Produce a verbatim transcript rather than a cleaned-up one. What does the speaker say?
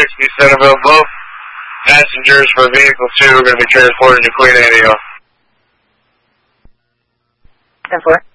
sixty Centerville. Both passengers for Vehicle two are going to be transported to Queen Anne. ten four.